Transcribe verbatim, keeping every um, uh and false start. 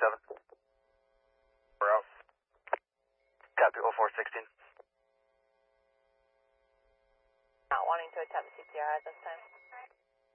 seven. We're out. Copy, oh four sixteen. Not wanting to attempt C P R at this time.